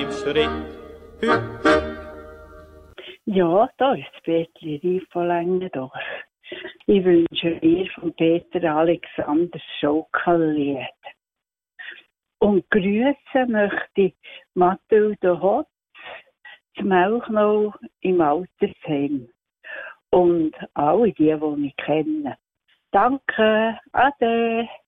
Schritt. Hüp, hüp. Ja, da ist Peter Rief von Längendorf. Ich wünsche dir von Peter Alexander Schaukellied. Und grüßen möchte ich Mathilde Hotz, das Melchnau im Altersheim. Und alle die ich kenne. Danke, ade.